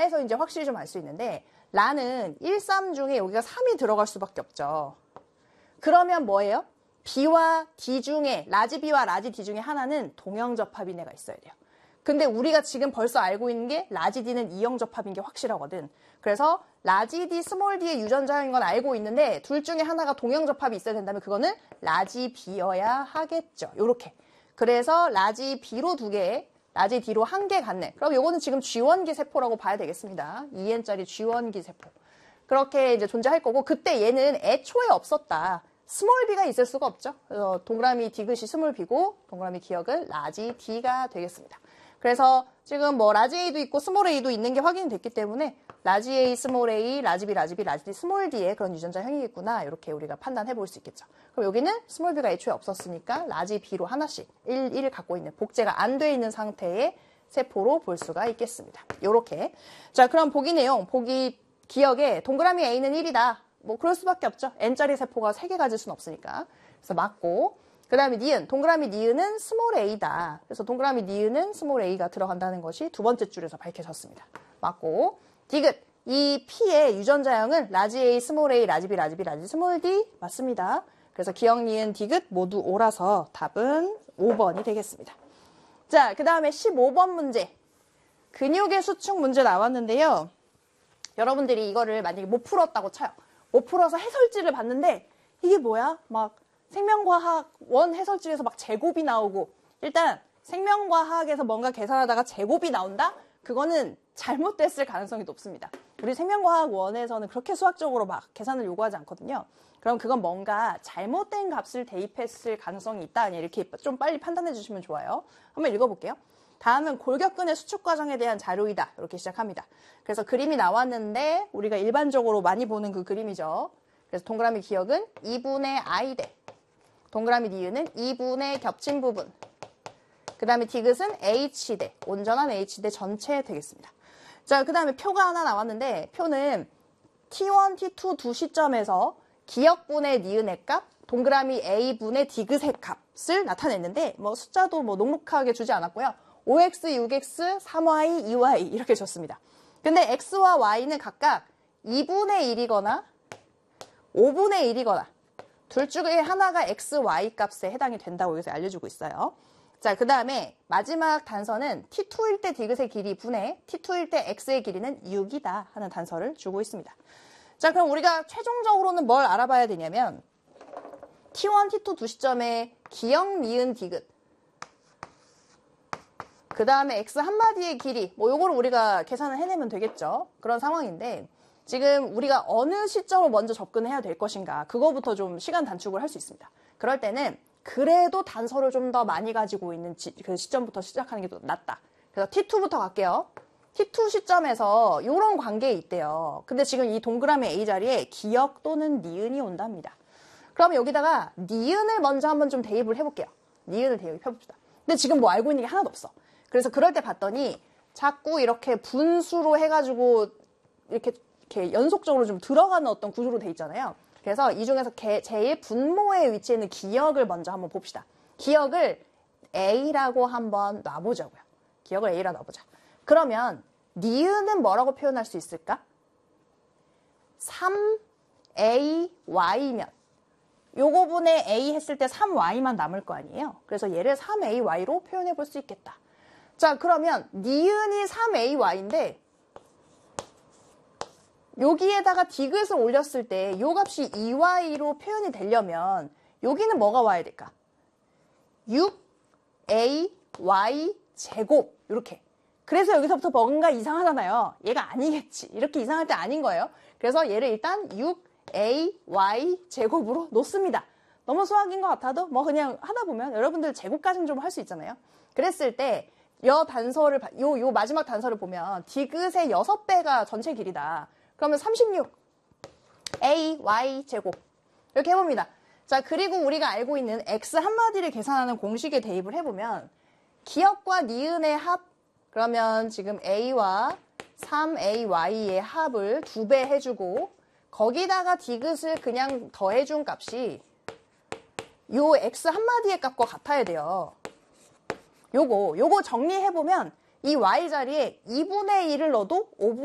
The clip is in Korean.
라에서 이제 확실히 좀 알 수 있는데 라는 1, 3 중에 여기가 3이 들어갈 수밖에 없죠. 그러면 뭐예요? B와 D 중에 라지 B와 라지 D 중에 하나는 동형접합인 애가 있어야 돼요. 근데 우리가 지금 벌써 알고 있는 게 라지 D는 이형접합인 게 확실하거든. 그래서 라지 D, 스몰 D의 유전자형인 건 알고 있는데 둘 중에 하나가 동형접합이 있어야 된다면 그거는 라지 B여야 하겠죠. 요렇게. 그래서 라지 B로 2개, 라지 D로 1개 같네. 그럼 요거는 지금 G원기 세포라고 봐야 되겠습니다. 2N짜리 G원기 세포. 그렇게 이제 존재할 거고 그때 얘는 애초에 없었다. 스몰 B가 있을 수가 없죠. 그래서 동그라미 디귿이 스몰 B고 동그라미 기억은 라지 D가 되겠습니다. 그래서 지금 뭐 라지 A도 있고 스몰 A도 있는 게 확인이 됐기 때문에 라지 A, 스몰 A, 라지 B, 라지 B, 라지 D, 스몰 D의 그런 유전자형이겠구나. 이렇게 우리가 판단해 볼 수 있겠죠. 그럼 여기는 스몰 B가 애초에 없었으니까 라지 B로 하나씩 1을 갖고 있는 복제가 안 돼 있는 상태의 세포로 볼 수가 있겠습니다. 요렇게. 자, 그럼 보기 내용, 보기 기억에 동그라미 A는 1이다. 뭐 그럴 수밖에 없죠. N짜리 세포가 3개 가질 수는 없으니까. 그래서 맞고 그 다음에 니은, 동그라미 니은은 스몰 a다. 그래서 동그라미 니은은 스몰 a가 들어간다는 것이 두 번째 줄에서 밝혀졌습니다. 맞고 디귿, 이 P의 유전자형은 라지 A, 스몰 a, 라지 B, 라지 B, 라지 스몰 D 맞습니다. 그래서 기억, 니은, 디귿 모두 O라서 답은 5번이 되겠습니다. 자, 그 다음에 15번 문제. 근육의 수축 문제 나왔는데요. 여러분들이 이거를 만약에 못 풀었다고 쳐요. 못 풀어서 해설지를 봤는데 이게 뭐야? 막 생명과학 원 해설지에서 막 제곱이 나오고 일단 생명과학에서 뭔가 계산하다가 제곱이 나온다? 그거는 잘못됐을 가능성이 높습니다. 우리 생명과학 원에서는 그렇게 수학적으로 막 계산을 요구하지 않거든요. 그럼 그건 뭔가 잘못된 값을 대입했을 가능성이 있다. 아니 이렇게 좀 빨리 판단해 주시면 좋아요. 한번 읽어볼게요. 다음은 골격근의 수축 과정에 대한 자료이다. 이렇게 시작합니다. 그래서 그림이 나왔는데 우리가 일반적으로 많이 보는 그 그림이죠. 그래서 동그라미 기억은 2분의 I대. 동그라미 니은은 2분의 겹친 부분. 그 다음에 디귿은 H대. 온전한 H대 전체 되겠습니다. 자, 그 다음에 표가 하나 나왔는데 표는 T1, T2 두 시점에서 기억분의 니은의 값, 동그라미 A분의 디귿의 값을 나타냈는데 뭐 숫자도 뭐 넉넉하게 주지 않았고요. 5x, 6x, 3y, 2y 이렇게 줬습니다. 근데 x와 y는 각각 2분의 1이거나 5분의 1이거나 둘 중에 하나가 x, y 값에 해당이 된다고 여기서 알려주고 있어요. 자, 그 다음에 마지막 단서는 t2일 때 디귿의 길이 분의 t2일 때 x의 길이는 6이다 하는 단서를 주고 있습니다. 자, 그럼 우리가 최종적으로는 뭘 알아봐야 되냐면 t1, t2 두 시점에 기억, 니은, 디귿 그 다음에 x 한마디의 길이 뭐 요거를 우리가 계산을 해내면 되겠죠. 그런 상황인데 지금 우리가 어느 시점을 먼저 접근해야 될 것인가 그거부터 좀 시간 단축을 할 수 있습니다. 그럴 때는 그래도 단서를 좀 더 많이 가지고 있는 그 시점부터 시작하는 게 더 낫다. 그래서 T2부터 갈게요. T2 시점에서 이런 관계에 있대요. 근데 지금 이 동그라미 A 자리에 기억 또는 니은이 온답니다. 그러면 여기다가 니은을 먼저 한번 좀 대입을 해볼게요. 니은을 대입해봅시다. 근데 지금 뭐 알고 있는 게 하나도 없어. 그래서 그럴 때 봤더니 자꾸 이렇게 분수로 해가지고 이렇게 연속적으로 좀 들어가는 어떤 구조로 돼 있잖아요. 그래서 이 중에서 제일 분모에 위치해 있는 기억을 먼저 한번 봅시다. 기억을 A라고 한번 놔보자고요. 기억을 A라 놔보자. 그러면 니은은 뭐라고 표현할 수 있을까? 3AY면 요거 분의 A 했을 때 3Y만 남을 거 아니에요. 그래서 얘를 3AY로 표현해 볼 수 있겠다. 자, 그러면 니은이 3AY인데 여기에다가 디귿을 올렸을 때 요 값이 2y로 표현이 되려면 여기는 뭐가 와야 될까? 6ay 제곱 이렇게. 그래서 여기서부터 뭔가 이상하잖아요. 얘가 아니겠지. 이렇게 이상할 때 아닌 거예요. 그래서 얘를 일단 6ay 제곱으로 놓습니다. 너무 수학인 것 같아도 뭐 그냥 하다 보면 여러분들 제곱까지는 좀 할 수 있잖아요. 그랬을 때 요 단서를 요 마지막 단서를 보면 디귿의 6배가 전체 길이다. 그러면 36 a y 제곱 이렇게 해봅니다. 자, 그리고 우리가 알고 있는 x 한마디를 계산하는 공식에 대입을 해보면 기억과 니은의 합 그러면 지금 a와 3ay의 합을 2배 해주고 거기다가 디귿을 그냥 더해준 값이 요 x 한마디의 값과 같아야 돼요. 요거 정리해보면 이 y 자리에 2분의 1을 넣어도 5분의